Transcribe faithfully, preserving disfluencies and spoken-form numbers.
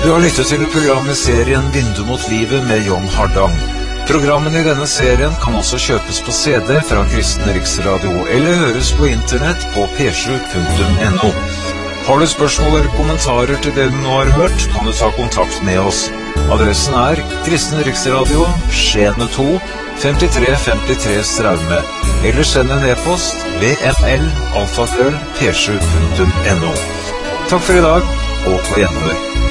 Du har lyttet til programmet serien Vindu mot livet med John Hardang. Programmene i denne serien kan også kjøpes på C D fra Kristen Riksradio eller høres på internett på p sju punktum n o. Har du spørsmål eller kommentarer til det du nå har hørt, kan du ta kontakt med oss. Adressen er Kristen Riksradio, Skjene to, femtitre femtitre Straume, eller send en e-post v m l alfakrøll p sju punktum n o. Takk for i dag, og på gjenhør.